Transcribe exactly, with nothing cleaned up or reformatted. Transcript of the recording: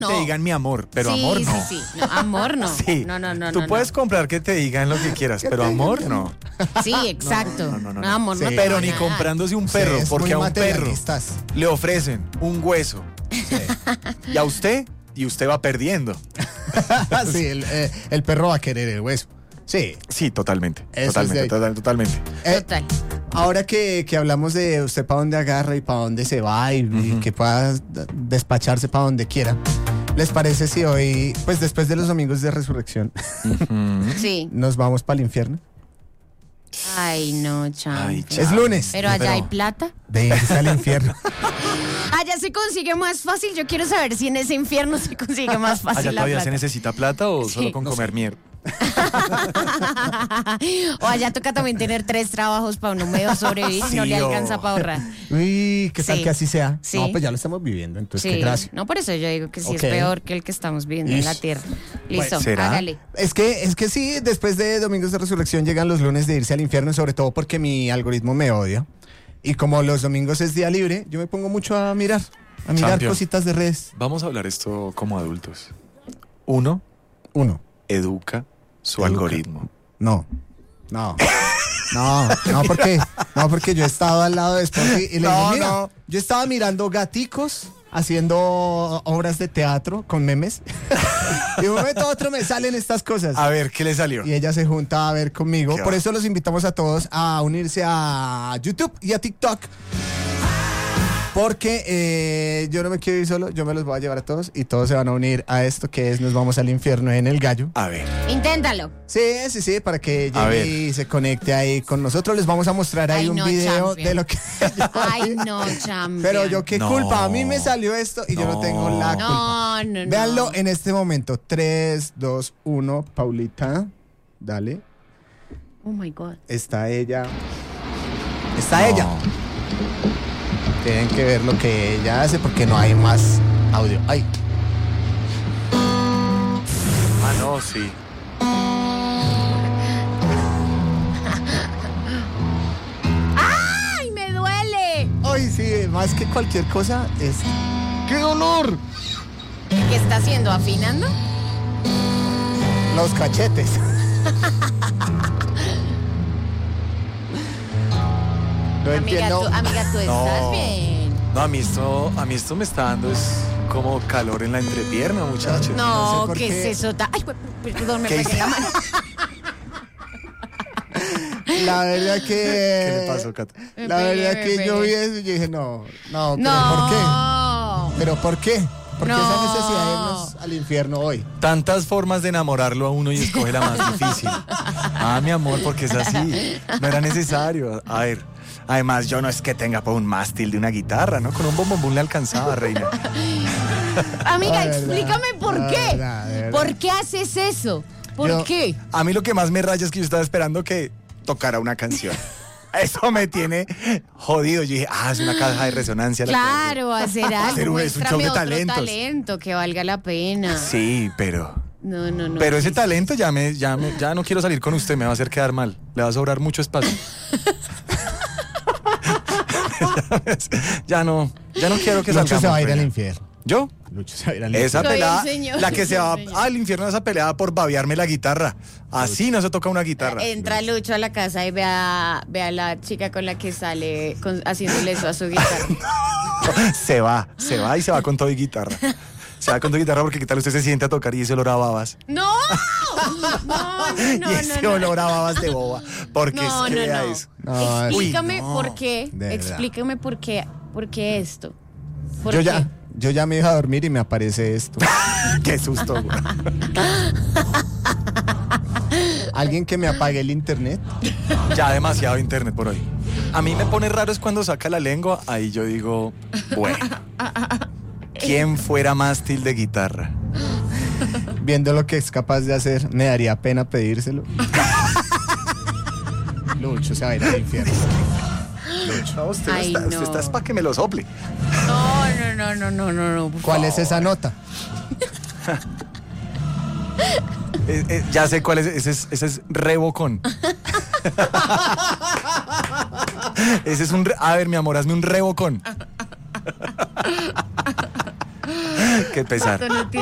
no. te digan mi amor, pero sí, amor no. Sí, sí, no. Amor no. Sí. No, no, no. Tú no, puedes no. comprar que te digan lo que quieras, pero amor no. Sí, exacto. No, no, no, no, no. No, amor, Sí. no te Pero van ni a dar. comprándose un perro, Ustedes porque a muy un perro materialistas. le ofrecen un hueso. Y a usted, y usted va perdiendo. Sí, el, eh, el perro va a querer el hueso. Sí. Sí, totalmente. Eso es Totalmente, de- total- totalmente. Eh, Total. Ahora que, que hablamos de usted para dónde agarra y para dónde se va y, y que pueda despacharse para donde quiera, ¿les parece si hoy, pues después de los domingos de resurrección, Sí. nos vamos para el infierno? Ay, no, chamo. Ay, chao. Es lunes. Pero allá Pero- hay plata. De irse al infierno. Allá se consigue más fácil. Yo quiero saber si en ese infierno se consigue más fácil ¿Allá la todavía plata. se necesita plata o Sí. solo con comer mierda? O allá toca también tener tres trabajos para uno medio sobrevivir y no Sí, le o- alcanza para ahorrar. Uy, ¿qué tal Sí. que así sea? Sí. No, pues ya lo estamos viviendo, entonces Sí, qué gracia. no, por eso yo digo que sí Ok. es peor que el que estamos viviendo en la Ish. tierra. Listo, ¿será? hágale. Es que, es que sí, después de Domingos de Resurrección llegan los lunes de irse al infierno, sobre todo porque mi algoritmo me odia. Y como los domingos es día libre, yo me pongo mucho a mirar, a mirar Champion. cositas de redes. Vamos a hablar esto como adultos. Uno, Uno, educa su Educa. algoritmo. no, no, no, no porque, no porque yo he estado al lado de Spotify y le No, digo, mira, no. yo estaba mirando gaticos haciendo obras de teatro con memes y de un momento a otro me salen estas cosas. A ver, ¿qué le salió? Y ella se junta a ver conmigo. Qué Por va. eso los invitamos a todos a unirse a YouTube y a TikTok. Porque eh, yo no me quiero ir solo, yo me los voy a llevar a todos y todos se van a unir a esto que es Nos Vamos al Infierno en el Gallo. A ver. Inténtalo. Sí, sí, sí, para que A ver. llegue y se conecte ahí con nosotros. Les vamos a mostrar ahí Ay, un no, video champion. de lo que... Ay, no, champion. Pero yo qué No. culpa, a mí me salió esto y yo no No. tengo la culpa. No, no, no. Véanlo en este momento. tres, dos, uno, Paulita, dale. Oh my God. Está ella. Está No. ella. Tienen que ver lo que ella hace porque no hay más audio. Ay, Ah, no, sí. ¡Ay, me duele! ay, sí, más que cualquier cosa es. ¡Qué dolor! ¿Qué está haciendo? ¿Afinando? Los cachetes. No Amiga, entiendo. tú, amiga, tú No. estás bien. No, a mí esto, a mí esto me está dando es como calor en la entrepierna, muchachos. No No, sé por ¿qué qué. es eso? Ta- Ay, pu- perdón, me ¿Qué pegué hice? la mano. La verdad que. ¿Qué le pasó, Cata? Me La pegué, verdad me que yo pegué. vi eso y yo dije, no, no, pero No. ¿por qué? ¿Pero por qué? ¿Por qué No. esa necesidad de irnos al infierno hoy? Tantas formas de enamorarlo a uno y escoge la más difícil. Ah, mi amor, porque es así. No era necesario. A ver, además yo no es que tenga por un mástil de una guitarra, ¿no? Con un bombón le alcanzaba, reina. Amiga, La verdad, explícame por la qué. verdad, de verdad. ¿Por qué haces eso? ¿Por Yo- qué? A mí lo que más me raya es que yo estaba esperando que tocara una canción. Eso me tiene jodido. Yo dije, ah, es una caja de resonancia. la Claro, hacer algo. Hacer un- es un show Muéstrame de otro talentos. talento que valga la pena. Sí, pero... No, no, no. Pero ese sí, talento ya me, ya me, ya no quiero salir con usted, me va a hacer quedar mal. Le va a sobrar mucho espacio. ya no, ya no quiero que Lucho salgamos. se va a ir al reina. infierno. ¿Yo? Lucho se va a ir al infierno. Esa Soy el pelada, señor, la que se soy va el señor. al infierno, esa pelada por babearme la guitarra. Así no se toca una guitarra. Entra Lucho a la casa y ve a, ve a la chica con la que sale con- haciéndole eso a su guitarra. Se va, se va y se va con todo y guitarra. Se va con todo y guitarra porque qué tal usted se siente a tocar y ese olor a babas. ¡No! No, no, no, y ese no, no. olor a babas de boba. Porque No, es que no, vea no. eso. No, Explícame Uy, no, por qué. de verdad. Explícame por qué. ¿Por qué esto? ¿Por Yo qué? ya, yo ya me iba a dormir y me aparece esto. Qué susto, güey. Alguien que me apague el internet. Ya demasiado internet por hoy. A mí me pone raro es cuando saca la lengua, ahí yo digo, bueno, ¿quién fuera mástil de guitarra? Viendo lo que es capaz de hacer, me daría pena pedírselo. Lucho se va a ir al infierno. No, usted, Ay, está, no. usted está es para que me lo sople. No, no, no, no, no, no, no. por ¿Cuál favor. es esa nota? Eh, eh, ya sé cuál es, ese es, ese es rebocón. Ese es un, re- a ver mi amor, hazme un rebocón. qué pesar. Pato no tiene